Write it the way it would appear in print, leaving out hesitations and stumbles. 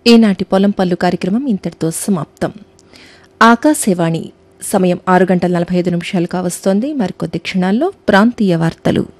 ఈనాటి పొలం పళ్ళు కార్యక్రమం ఇంతటితో సమాప్తం. ఆకాశవాణి సమయం 6 గంటల 45 నిమిషాలు కావస్తోంది. మరికొద్ది క్షణాల్లో ప్రాంతీయ వార్తలు.